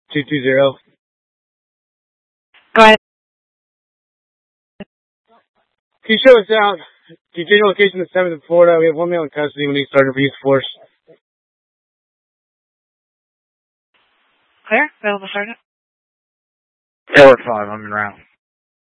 220. Go ahead. Can you show us out? Can you change your location to 7th in Florida? We have one male in custody when he started for use of force. Clear? Available, Sergeant? Airward 5, I'm en route.